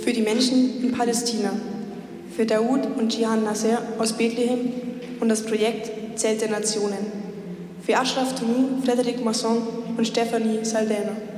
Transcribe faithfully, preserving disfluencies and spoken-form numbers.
für die Menschen in Palästina, für Daoud und Jihan Nasser aus Bethlehem und das Projekt Zelt der Nationen, für Ashraf Tounou, Frédéric Masson und Stephanie Saldana.